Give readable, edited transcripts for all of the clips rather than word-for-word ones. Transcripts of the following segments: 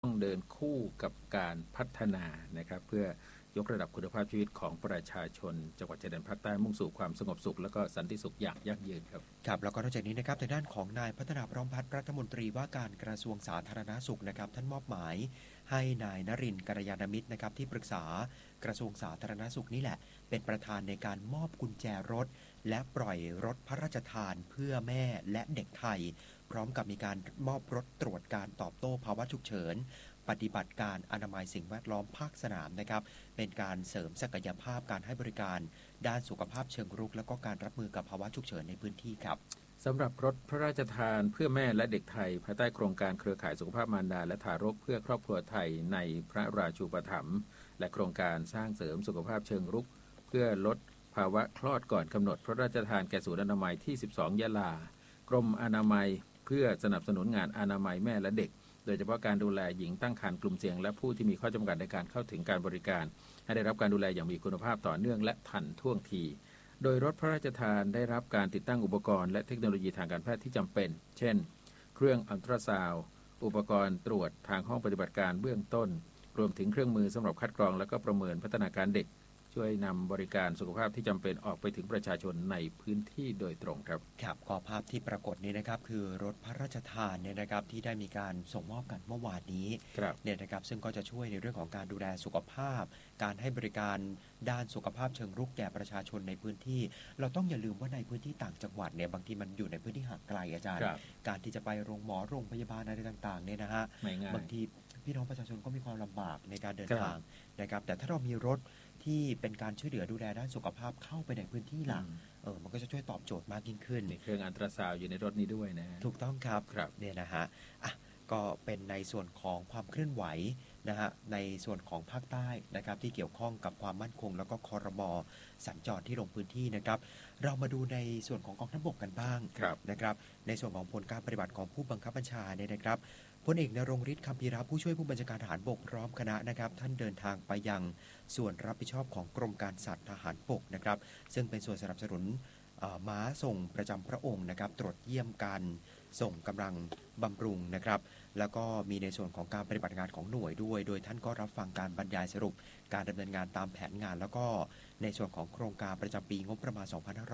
ต้องเดินคู่กับการพัฒนานะครับเพื่อยกระดับคุณภาพชีวิตของประชาชนจังหวัดชายแดนภาคใต้มุ่งสู่ความสงบสุขและก็สันติสุขอย่างยั่งยืนครับครับแล้วก็นอกจากนี้นะครับทางด้านของนายพัฒนาพร้อมพัฒน์รัฐมนตรีว่าการกระทรวงสาธารณสุขนะครับท่านมอบหมายให้นายนรินทร์กัลยาณมิตรนะครับที่ปรึกษากระทรวงสาธารณสุขนี่แหละเป็นประธานในการมอบกุญแจรถและปล่อยรถพระราชทานเพื่อแม่และเด็กไทยพร้อมกับมีการมอบรถตรวจการตอบโต้ภาวะฉุกเฉินปฏิบัติการอนามัยสิ่งแวดล้อมภาคสนามนะครับเป็นการเสริมศักยภาพการให้บริการด้านสุขภาพเชิงรุกและก็การรับมือกับภาวะฉุกเฉินในพื้นที่ครับสำหรับรถพระราชทานเพื่อแม่และเด็กไทยภายใต้โครงการเครือข่ายสุขภาพมารดาและทารกเพื่อครอบครัวไทยในพระราชูปถัมภ์และโครงการสร้างเสริมสุขภาพเชิงรุกเพื่อลดภาวะคลอดก่อนกำหนดพระราชทานแก่ศูนย์อนามัยที่12ยะลากรมอนามัยเพื่อสนับสนุนงานอนามัยแม่และเด็กโดยเฉพาะการดูแลหญิงตั้งครรภ์กลุ่มเสี่ยงและผู้ที่มีข้อจำกัดในการเข้าถึงการบริการให้ได้รับการดูแลอย่างมีคุณภาพต่อเนื่องและทันท่วงทีโดยรถพระราชทานได้รับการติดตั้งอุปกรณ์และเทคโนโลยีทางการแพทย์ที่จำเป็นเช่นเครื่องอัลตราซาวด์อุปกรณ์ตรวจทางห้องปฏิบัติการเบื้องต้นรวมถึงเครื่องมือสำหรับคัดกรองและก็ประเมินพัฒนาการเด็กช่วยนำบริการสุขภาพที่จำเป็นออกไปถึงประชาชนในพื้นที่โดยตรงครับครับก็ภาพที่ปรากฏนี้นะครับคือรถพระราชทานเนี่ยนะครับที่ได้มีการส่งมอบกันเมื่อวานนี้เนี่ยนะครับซึ่งก็จะช่วยในเรื่องของการดูแลสุขภาพการให้บริการด้านสุขภาพเชิงรุกแก่ประชาชนในพื้นที่เราต้องอย่าลืมว่าในพื้นที่ต่างจังหวัดเนี่ยบางทีมันอยู่ในพื้นที่ห่างไกลอาจารย์การที่จะไปโรงพยาบาลอะไรต่างๆเนี่ยนะฮะบางทีพี่น้องประชาชนก็มีความลำบากในการเดินทางนะครับแต่ถ้าเรามีรถที่เป็นการช่วยเหลือดูแลด้านสุขภาพเข้าไปในพื้นที่หลักมันก็จะช่วยตอบโจทย์มากยิ่งขึ้นในเครื่องอัลตราซาวด์อยู่ในรถนี้ด้วยนะถูกต้องครับเนี่ยนะฮะก็เป็นในส่วนของความเคลื่อนไหวนะฮะในส่วนของภาคใต้นะครับที่เกี่ยวข้องกับความมั่นคงแล้วก็ครม.สัญจรที่ลงพื้นที่นะครับเรามาดูในส่วนของกองทัพบกกันบ้างนะครับในส่วนของผลการปฏิบัติของผู้บังคับบัญชาเนี่ยนะครับพลเอกณรงค์ฤทธิ์ คัมภีระผู้ช่วยผู้บัญชาการทหารบกพร้อมคณะนะครับท่านเดินทางไปยังส่วนรับผิดชอบของกรมการสัตว์ทหารบกนะครับซึ่งเป็นส่วนสนับสนุนม้าส่งประจำพระองค์นะครับตรวจเยี่ยมการส่งกำลังบำรุงนะครับแล้วก็มีในส่วนของการปฏิบัติงานของหน่วยด้วยโดยท่านก็รับฟังการบรรยายสรุปการดำเนินงานตามแผนงานแล้วก็ในส่วนของโครงการประจำปีงบประมาณ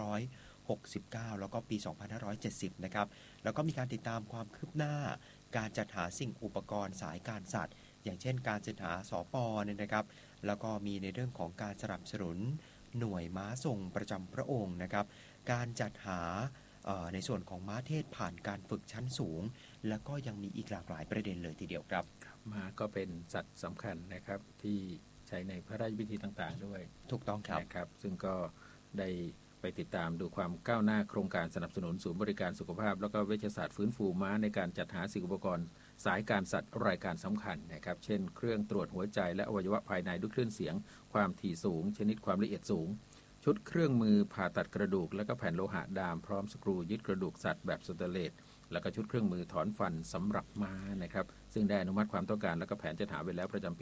2569แล้วก็ปี2570นะครับแล้วก็มีการติดตามความคืบหน้าการจัดหาสิ่งอุปกรณ์สายการสัตว์อย่างเช่นการจัดหาสป.เนี่ยนะครับแล้วก็มีในเรื่องของการสนับสนุนหน่วยม้าส่งประจำพระองค์นะครับการจัดหาในส่วนของม้าเทศผ่านการฝึกชั้นสูงแล้วก็ยังมีอีกหลากหลายประเด็นเลยทีเดียวครับม้าก็เป็นสัตว์สำคัญนะครับที่ใช้ในพระราชพิธีต่างๆด้วยถูกต้องครับนะครับซึ่งก็ได้ไปติดตามดูความก้าวหน้าโครงการสนับสนุนศูนย์บริการสุขภาพแล้วก็เวชศาสตร์ฟื้นฟูม้าในการจัดหาสิ่งอุปกรณ์สายการสัตว์รายการสำคัญนะครับเช่นเครื่องตรวจหัวใจและอวัยวะภายในด้วยคลื่นเสียงความถี่สูงชนิดความละเอียดสูงชุดเครื่องมือผ่าตัดกระดูกและก็แผ่นโลหะดามพร้อมสกรูยึดกระดูกสัตว์แบบสเตนเลสแล้วก็ชุดเครื่องมือถอนฟันสำหรับม้านะครับซึ่งได้อนุมัติความต้องการและก็แผนจะหาไว้แล้วประจำปี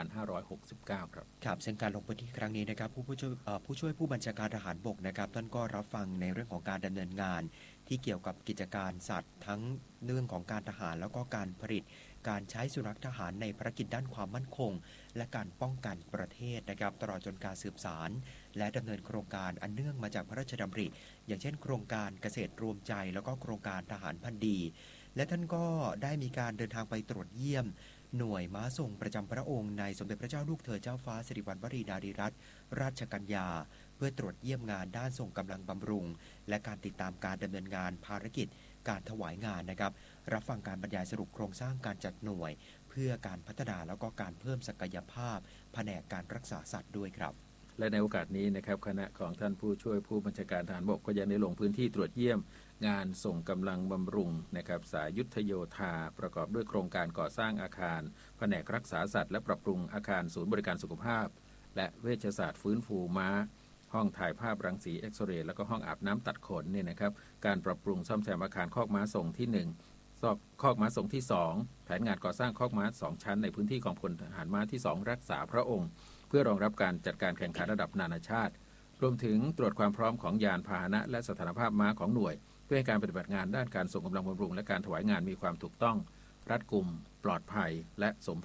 2569 ครับครับซึ่งการลงพื้นที่ครั้งนี้นะครับผู้ช่วยผู้บัญชาการทหารบกนะครับท่านก็รับฟังในเรื่องของการดำเนินงานที่เกี่ยวกับกิจการสัตว์ทั้งเรื่องของการทหารแล้วก็การผลิตการใช้สุนัขทหารในภารกิจด้านความมั่นคงและการป้องกันประเทศนะครับตลอดจนการสืบสานและดำเนินโครงการอันเนื่องมาจากพระราชดำริอย่างเช่นโครงการเกษตรรวมใจแล้วก็โครงการทหารพันธุ์ดีและท่านก็ได้มีการเดินทางไปตรวจเยี่ยมหน่วยม้าส่งประจำพระองค์ในสมเด็จพระเจ้าลูกเธอเจ้าฟ้าสิริวัณวรีนารีรัตนราชกัญญาเพื่อตรวจเยี่ยมงานด้านส่งกำลังบำรุงและการติดตามการดำเนินงานภารกิจการถวายงานนะครับรับฟังการบรรยายสรุปโครงสร้างการจัดหน่วยเพื่อการพัฒนาแล้วก็การเพิ่มศักยภาพแผนกการรักษาสัตว์ด้วยครับและในโอกาสนี้นะครับคณะของท่านผู้ช่วยผู้บัญชาการทหารบกก็ยังได้ลงพื้นที่ตรวจเยี่ยมงานส่งกำลังบำรุงนะครับสายยุทธโยธาประกอบด้วยโครงการก่อสร้างอาคารแผนกรักษาสัตว์และปรับปรุงอาคารศูนย์บริการสุขภาพและเวชศาสตร์ฟื้นฟูม้าห้องถ่ายภาพรังสีเอ็กซเรย์แล้วก็ห้องอาบน้ำตัดขนเนี่ยนะครับการปรับปรุงซ่อมแซมอาคารคอกม้าส่งที่1คอกม้าส่งที่2แผนงานก่อสร้างคอกม้า2ชั้นในพื้นที่กองพลทหารม้าที่2รักษาพระองค์เพื่อรองรับการจัดการแข่งขันระดับนานาชาติรวมถึงตรวจความพร้อมของยานพาหนะและสถานภาพม้าของหน่วยเพื่อให้การปฏิบัติงานด้านการส่งกำลังบำรุงและการถวายงานมีความถูกต้องรัดกุมปลอดภัยและสม